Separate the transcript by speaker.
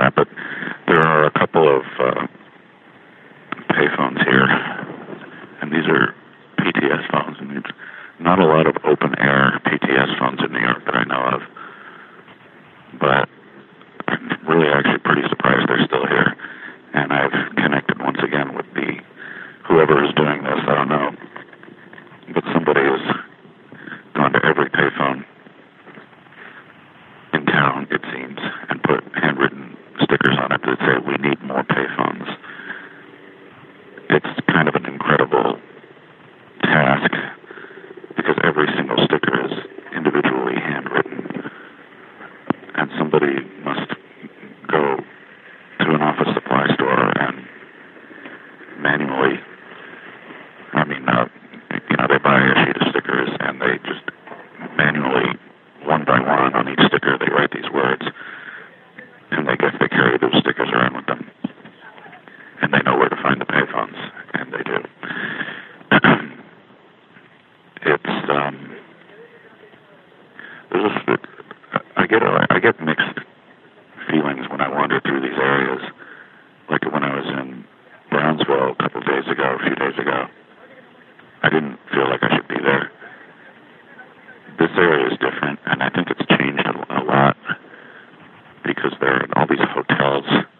Speaker 1: that, but there are a couple of payphones here, and these are PTS phones, and it's not a lot of open-air PTS phones in New York that I know of, but I'm really actually pretty surprised they're still here, and I've connected once again with whoever is doing this, I don't know, but somebody has gone to every payphone in town, it seems, and put handwritten stickers on it that say, "We need more payphones." It's kind of an incredible task because every single sticker is individually handwritten, and somebody must go to an office supply store and manually, they buy a sheet of stickers and they just manually, one by one on each sticker, they write these words, and they carry those stickers around with them, and they know where to find the payphones, and they do. I get mixed feelings when I wander through these areas. Like when I was in Brownsville a few days ago, I didn't feel like I should be there. This area is different, and I think it's changed a lot because there are all these hotels